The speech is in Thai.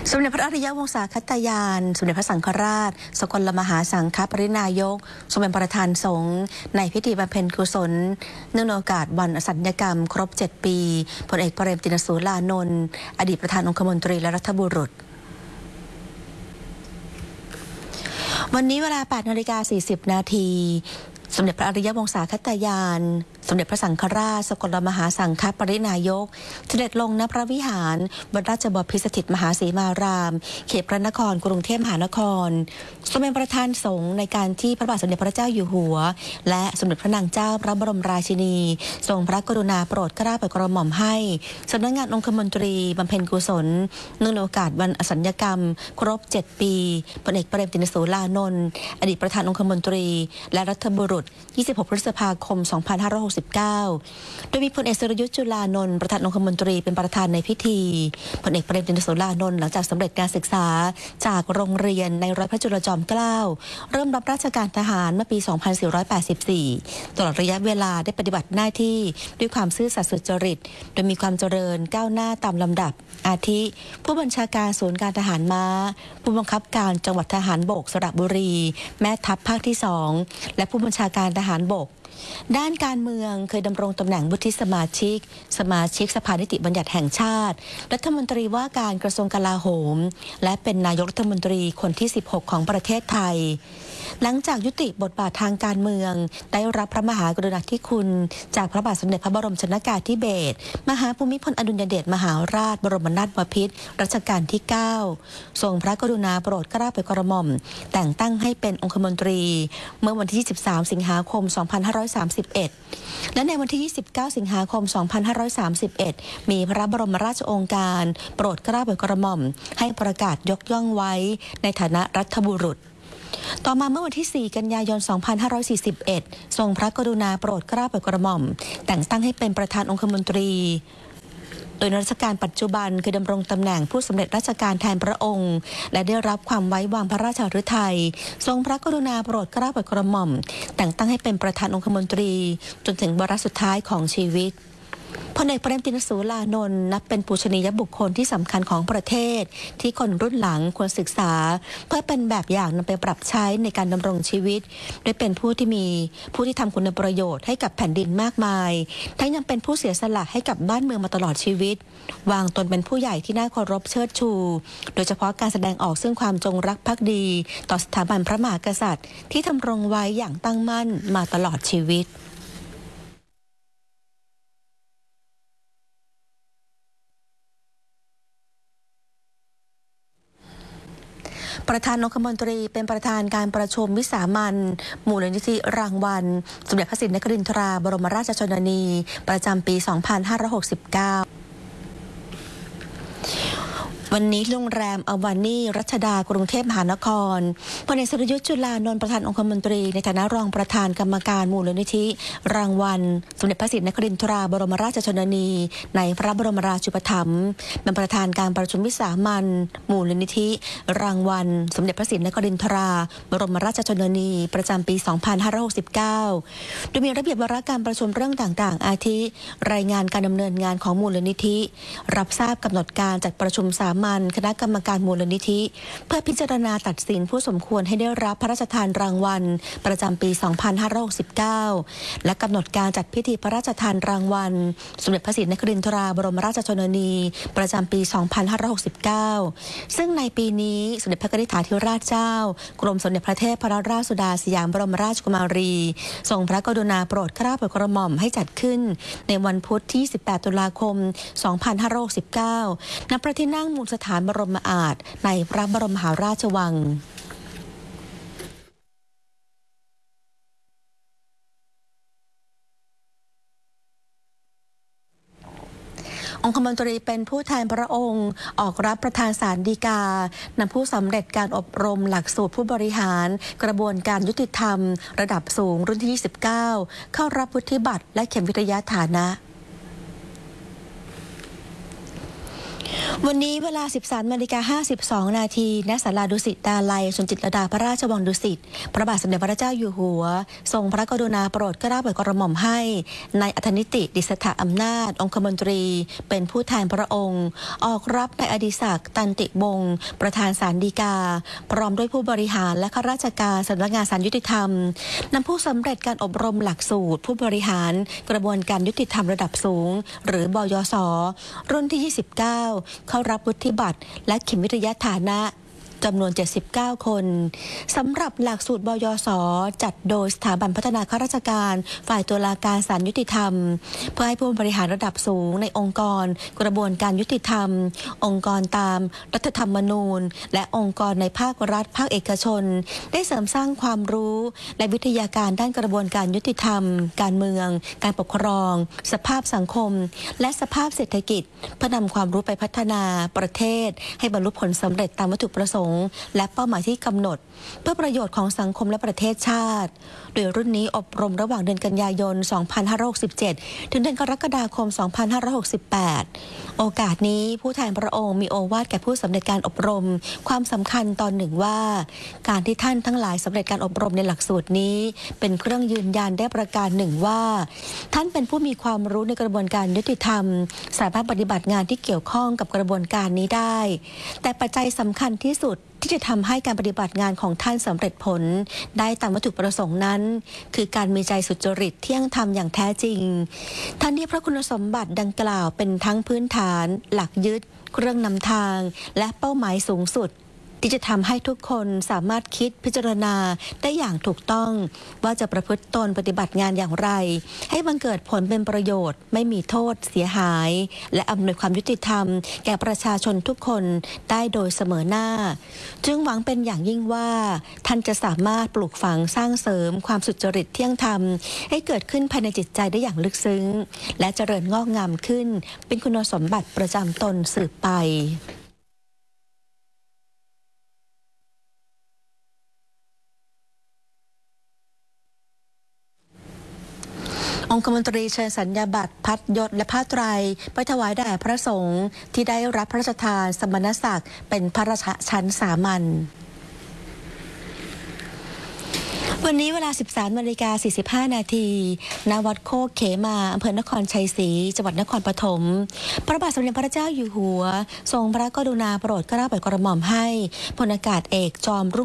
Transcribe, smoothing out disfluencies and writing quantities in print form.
สมเด็จพระอริยวงศาคตยานสมเด็จพระสังฆราชสกลมหาสังฆปรินายกทรงเป็นประธานสงฆ์ในพิธีบำเพ็ญกุศลเนื่องในโอกาสวันอสัญญกรรมครบ7 ปีพลเอกเปรมติณสูรานนท์อดีตประธานองคมนตรีและรัฐบุรุษวันนี้เวลา 8:40 นาทีสมเด็จพระอริยวงศาคตยานสมเด็จพระสังฆราชสกลมหาสังฆปรินายกเสด็จลงณพระวิหารวัดราชบพิตรสถิตมหาสีมารามเขตพระนครกรุงเทพมหานครทรงเป็นประธานสงฆ์ในการที่พระบาทสมเด็จพระเจ้าอยู่หัวและสมเด็จพระนางเจ้าพระบรมราชินีทรงพระกรุณาโปรดเกล้าโปรดกระหม่อมให้สำนักงานองคมนตรีบำเพ็ญกุศลเนื่องในโอกาสวันอสัญญกรรมครบ7 ปีพลเอกเปรมติณสูรานนท์อดีตประธานองคมนตรีและรัฐบุรุษ26 พฤษภาคม 2569 โดยมีพลเอกสุรยุทธ์จุลานนท์ประธานองคมนตรีเป็นประธานในพิธีพลเอกเปรมติณสูรานนท์หลังจากสำเร็จการศึกษาจากโรงเรียนในร้อยพระจุลจอมเกล้าเริ่มรับราชการทหารเมื่อปี 2484 ตลอดระยะเวลาได้ปฏิบัติหน้าที่ด้วยความซื่อสัตย์สุจริตโดยมีความเจริญก้าวหน้าตามลำดับอาทิผู้บัญชาการศูนย์การทหารม้าผู้บังคับการจังหวัดทหารบกสระบุรีแม่ทัพภาคที่ 2และผู้บัญชาการทหารบกด้านการเมืองเคยดำรงตำแหน่งวุฒิสมาชิกสภานิติบัญญัติแห่งชาติรัฐมนตรีว่าการกระทรวงกลาโหมและเป็นนายกรัฐมนตรีคนที่ 16 ของประเทศไทยหลังจากยุติบทบาททางการเมืองได้รับพระมหากรุณาธิคุณจากพระบาทสมเด็จพระบรมชนกาธิเบศรมหาภูมิพลอดุลยเดชมหาราชบรมนาถบพิตรรัชกาลที่ 9 ทรงพระกรุณาโปรดเกล้าโปรดกระหม่อมแต่งตั้งให้เป็นองคมนตรีเมื่อวันที่ 23 สิงหาคม 2531 และในวันที่ 29 สิงหาคม 2531 มีพระบรมราชโองการโปรดเกล้าโปรดกระหม่อมให้ประกาศยกย่องไว้ในฐานะรัฐบุรุษต่อมาเมื่อวันที่ 4 กันยายน 2541 ทรงพระกรุณาโปรดเกล้าโปรดกระหม่อมแต่งตั้งให้เป็นประธานองคมนตรีโดยในรัชกาลปัจจุบันคือดำรงตำแหน่งผู้สำเร็จราชการแทนพระองค์และได้รับความไว้วางพระราชฤทัยทรงพระกรุณาโปรดเกล้าโปรดกระหม่อมแต่งตั้งให้เป็นประธานองคมนตรีจนถึงวาระสุดท้ายของชีวิตพลเอกเปรมติณสูรานนท์นับเป็นปูชนียบุคคลที่สำคัญของประเทศที่คนรุ่นหลังควรศึกษาเพื่อเป็นแบบอย่างนำไปปรับใช้ในการดำรงชีวิตโดยเป็นผู้ที่ทำคุณประโยชน์ให้กับแผ่นดินมากมายทั้งยังเป็นผู้เสียสละให้กับบ้านเมืองมาตลอดชีวิตวางตนเป็นผู้ใหญ่ที่น่าเคารพเชิดชูโดยเฉพาะการแสดงออกซึ่งความจงรักภักดีต่อสถาบันพระมหากษัตริย์ที่ดำรงไว้อย่างตั้งมั่นมาตลอดชีวิตประธานองคมนตรีเป็นประธานการประชุมวิสามัญมูลนิธิรางวัลสมเด็จพระศรีนครินทราบรมราชชนนีประจำปี 2569 วันนี้โรงแรมอวานีรัชดากรุงเทพมหานครพลเอกสุรยุทธ์จุลานนท์ประธานองคมนตรีในฐานะรองประธานกรรมการมูลนิธิรางวัลสมเด็จพระศรีนครินทราบรมราชชนนีในพระบรมราชูปถัมภ์เป็นประธานการประชุมวิสามัญมูลนิธิรางวัลสมเด็จพระศรีนครินทราบรมราชชนนีประจำปี 2569 โดยมีระเบียบวาระการประชุมเรื่องต่างๆอาทิรายงานการดำเนินงานของมูลนิธิรับทราบกำหนดการจัดประชุมสามัญคณะกรรมการมูลนิธิเพื่อพิจารณาตัดสินผู้สมควรให้ได้รับพระราชทานรางวัลประจำปี 2569 และกำหนดการจัดพิธีพระราชทานรางวัลสมเด็จพระศรีนครินทราบรมราชชนนีประจำปี 2569 ซึ่งในปีนี้สมเด็จพระกนิษฐาธิราชเจ้ากรมสมเด็จพระเทพรัตนราชสุดาสยามบรมราชกุมารีทรงพระกรุณาโปรดเกล้าโปรดกระหม่อมให้จัดขึ้นในวันพุธที่ 18 ตุลาคม 2569 ณ พระที่นั่งมูลสถานบรมอาสน์ในพระบรมมหาราชวังองคมนตรีเป็นผู้แทนพระองค์ออกรับประธานศาลฎีกานำผู้สำเร็จการอบรมหลักสูตรผู้บริหารกระบวนการยุติธรรมระดับสูงรุ่นที่ 29 เข้ารับวุฒิบัตรและเข็มวิทยาฐานะวันนี้เวลา 13:52 นาทีณศาลาดุสิตดาลัยสมจิตรลดาพระราชวังดุสิตพระบาทสมเด็จพระเจ้าอยู่หัวทรงพระกรุณาโปรดเกล้าโปรดกระหม่อมให้นายอัธนิติดิษฐอำนาจองคมนตรีเป็นผู้แทนพระองค์ออกรับนายอดิศักดิ์ตันติวงศ์ประธานศาลฎีกาพร้อมด้วยผู้บริหารและข้าราชการสำนักงานศาลยุติธรรมนำผู้สำเร็จการอบรมหลักสูตรผู้บริหารกระบวนการยุติธรรมระดับสูงหรือบยศรุ่นที่ 29เข้ารับวุฒิบัตรและขิมวิทยาฐานะจำนวน 79 คนสำหรับหลักสูตรบยศจัดโดยสถาบันพัฒนาข้าราชการฝ่ายตุลาการศาลยุติธรรมเพื่อให้ผู้บริหารระดับสูงในองค์กรกระบวนการยุติธรรมองค์กรตามรัฐธรรมนูญและองค์กรในภาครัฐภาคเอกชนได้เสริมสร้างความรู้และวิทยาการด้านกระบวนการยุติธรรมการเมืองการปกครองสภาพสังคมและสภาพเศรษฐกิจเพื่อนำความรู้ไปพัฒนาประเทศให้บรรลุผลสำเร็จตามวัตถุประสงค์และเป้าหมายที่กำหนดเพื่อประโยชน์ของสังคมและประเทศชาติโดยรุ่นนี้อบรมระหว่างเดือนกันยายน 2567 ถึงเดือนกรกฎาคม 2568 โอกาสนี้ผู้แทนพระองค์มีโอวาทแก่ผู้สำเร็จการอบรมความสำคัญตอนหนึ่งว่าการที่ท่านทั้งหลายสำเร็จการอบรมในหลักสูตรนี้เป็นเครื่องยืนยันได้ประการหนึ่งว่าท่านเป็นผู้มีความรู้ในกระบวนการยุติธรรมสามารถปฏิบัติงานที่เกี่ยวข้องกับกระบวนการนี้ได้แต่ปัจจัยสำคัญที่สุดที่จะทำให้การปฏิบัติงานของท่านสำเร็จผลได้ตามวัตถุประสงค์นั้นคือการมีใจสุจริตเที่ยงธรรมอย่างแท้จริงท่านที่พระคุณสมบัติดังกล่าวเป็นทั้งพื้นฐานหลักยึดเครื่องนำทางและเป้าหมายสูงสุดที่จะทำให้ทุกคนสามารถคิดพิจารณาได้อย่างถูกต้องว่าจะประพฤติตนปฏิบัติงานอย่างไรให้บังเกิดผลเป็นประโยชน์ไม่มีโทษเสียหายและอำนวยความยุติธรรมแก่ประชาชนทุกคนได้โดยเสมอหน้าจึงหวังเป็นอย่างยิ่งว่าท่านจะสามารถปลูกฝังสร้างเสริมความสุจริตเที่ยงธรรมให้เกิดขึ้นภายในจิตใจได้อย่างลึกซึ้งและเจริญงอกงามขึ้นเป็นคุณสมบัติประจำตนสืบไปองคมนตรีเชิญสัญญาบัตรพัดยศและผ้าไตรไปถวายแด่พระสงฆ์ที่ได้รับพระราชทานสมณศักดิ์เป็นพระราชชั้นสามัญวันนี้เวลา 13:45 นาทีณวัดโคกเขมาอำเภอนครชัยศรีจังหวัดนครปฐมพระบาทสมเด็จพระเจ้าอยู่หัวทรงพระกรุณาโปรดเกล้าโปรดกระหม่อมให้พลอากาศเอกจอมรุ่ง